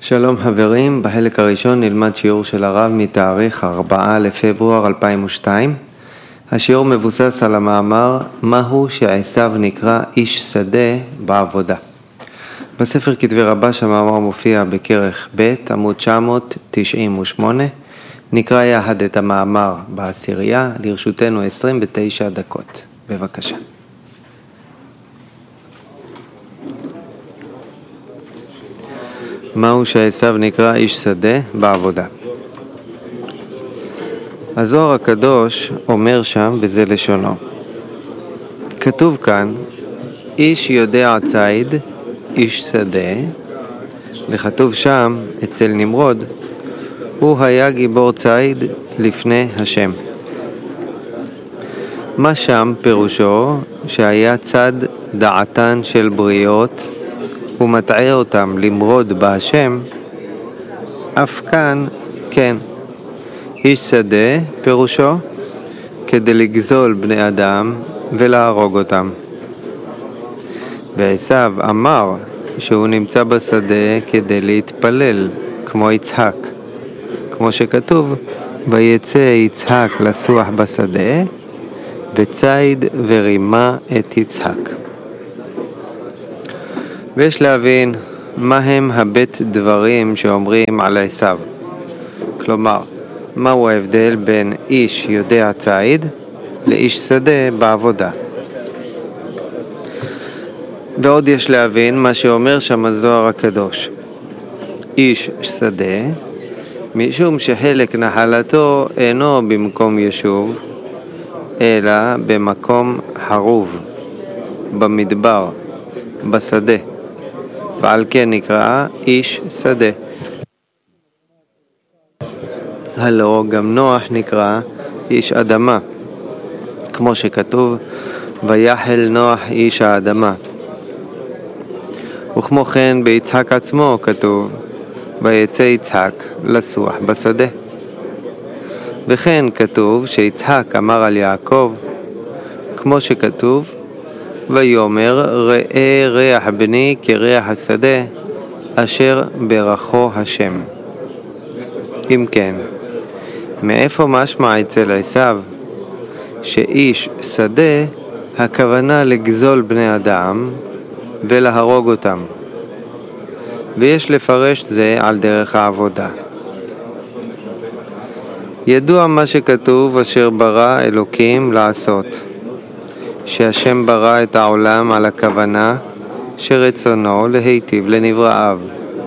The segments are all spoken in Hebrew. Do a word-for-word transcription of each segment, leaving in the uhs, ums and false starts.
שלום חברים, בחלק הראשון נלמד שיעור של הרב מתאריך ארבעה לפברואר אלפיים ושתיים. השיעור מבוסס על המאמר מהו שעשיו נקרא איש שדה בעבודה. בספר כתבי רבש המאמר מופיע בכרך ב' עמוד תשע מאות תשעים ושמונה. נקרא יחד את המאמר בעשירייה, לרשותנו עשרים ותשע דקות. בבקשה. מהו שעשיו נקרא איש שדה בעבודה. הזוהר הקדוש אומר שם, וזה לשונו. כתוב כאן, איש יודע ציד, איש שדה, וכתוב שם, אצל נמרוד, הוא היה גיבור ציד לפני השם. מה שם פירושו שהיה צד דעתן של בריות, ומטעה אותם למרוד בהשם, אף כאן כן. איש שדה פירושו כדי לגזול בני אדם ולהרוג אותם. ועשיו אמר שהוא נמצא בשדה כדי להתפלל כמו יצחק, כמו שכתוב, ויצא יצחק לסוח בשדה וציד ורימה את יצחק. ויש להבין מהם הבית דברים שאומרים על עשיו. כלומר, מהו ההבדל בין איש יודע ציד לאיש שדה בעבודה. ועוד יש להבין מה שאומר שם הזוהר הקדוש. איש שדה, משום שחלק נחלתו אינו במקום יישוב, אלא במקום חרוב, במדבר, בשדה. ועל כן נקרא איש שדה. הלא גם נוח נקרא איש אדמה, כמו שכתוב, ויחל נוח איש האדמה. וכמו כן ביצחק עצמו כתוב, ויצא יצחק לסוח בשדה. וכן כתוב שיצחק אמר על יעקב, כמו שכתוב, ויאמר ראה ריח בני כריח השדה אשר ברכו השם. אם כן, מאיפה משמע אצל עשיו שאיש שדה הכוונה לגזול בני אדם ולהרוג אותם? ויש לפרש זה על דרך העבודה. ידוע מה שכתוב אשר ברא אלוקים לעשות, שהשם ברא את העולם על הכוונה שרצונו להיטיב לנבראיו.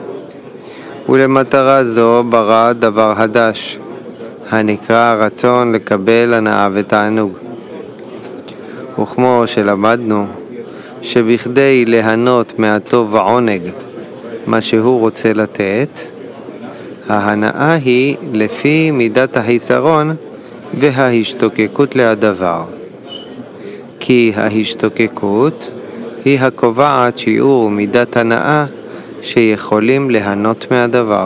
ולמטרה זו ברא דבר חדש, הנקרא רצון לקבל הנאה ותענוג. וכמו שלמדנו, שבכדי ליהנות מהטוב ועונג, מה שהוא רוצה לתת, ההנאה היא לפי מידת החיסרון וההשתוקקות להדבר. כי ההשתוקקות היא הקובעת שיעור מידת הנאה שיכולים ליהנות מהדבר.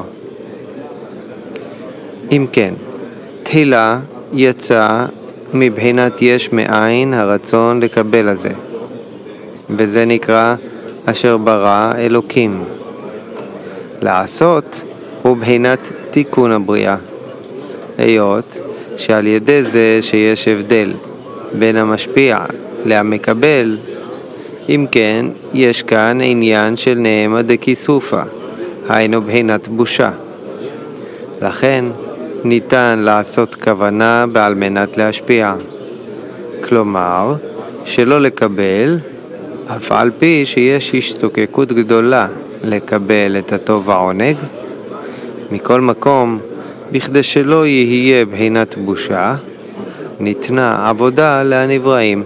אם כן, תחילה יצא מבחינת יש מאין הרצון לקבל הזה, וזה נקרא אשר ברא אלוקים. לעשות הוא בחינת תיקון הבריאה, היות שעל ידי זה שיש הבדל בין המשפיע למקבל, אם כן יש כאן עניין של נעמה דקיסופה, היינו בחינת בושה. לכן ניתן לעשות כוונה בעל מנת להשפיע, כלומר שלא לקבל, אף על פי שיש השתוקקות גדולה לקבל את הטוב העונג. מכל מקום, בכדי שלא יהיה בחינת בושה, ניתנה עבודה לנבראים.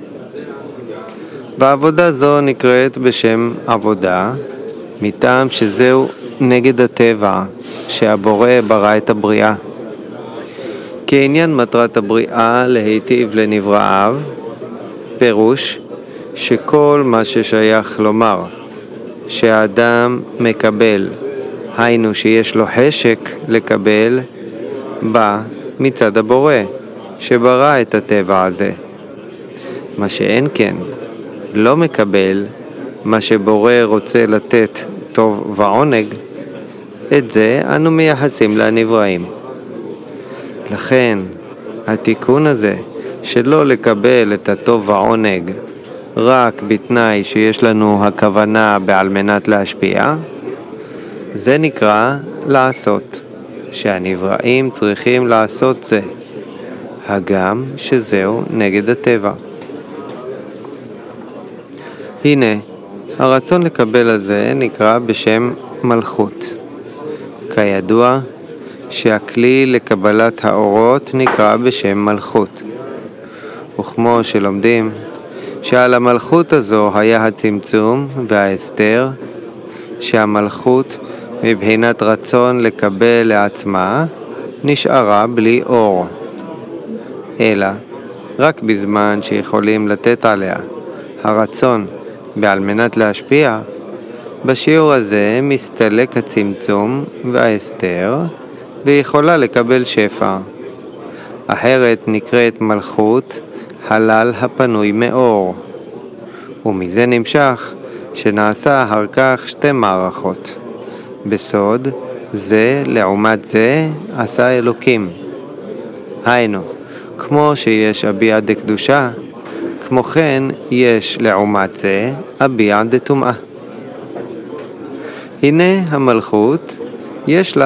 והעבודה זו נקראת בשם עבודה, מטעם שזהו נגד הטבע שהבורא ברא את הבריאה. כעניין מטרת הבריאה להיטיב לנבראיו, פירוש שכל מה ששייך לומר שהאדם מקבל, היינו שיש לו חשק לקבל, בא מצד הבורא שברא את הטבע הזה. מה שאין כן, לא מקבל מה שבורא רוצה לתת טוב ועונג, את זה אנו מייחסים לנבראים. לכן, התיקון הזה שלא לקבל את הטוב והעונג רק בתנאי שיש לנו הכוונה בעל מנת להשפיע, זה נקרא לעשות, שהנבראים צריכים לעשות זה, הגם שזהו נגד הטבע. הנה, הרצון לקבל הזה נקרא בשם מלכות. כידוע שהכלי לקבלת האורות נקרא בשם מלכות. וכמו שלומדים שעל המלכות הזו היה הצמצום וההסתר, שהמלכות מבחינת רצון לקבל לעצמה נשארה בלי אור, אלא רק בזמן שיכולים לתת עליה הרצון בעל מנת להשפיע, בשיעור הזה מסתלק הצמצום וההסתר ויכולה לקבל שפע. אחרת נקראת מלכות הלל הפנוי מאור, ומזה נמשך שנעשה אחר כך שתי מערכות. בסוד, זה לעומת זה עשה אלוקים. היינו, כמו שיש אביע דקדושה, כמו כן יש לעומת זה אביע דטומאה. הנה המלכות, יש לה